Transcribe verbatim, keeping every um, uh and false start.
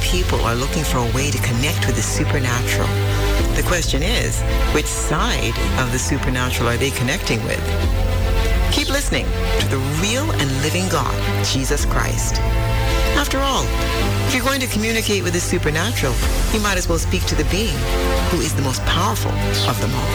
people are looking for a way to connect with the supernatural. The question is, which side of the supernatural are they connecting with? Keep listening to the real and living God, Jesus Christ. After all, if you're going to communicate with the supernatural, you might as well speak to the being who is the most powerful of them all.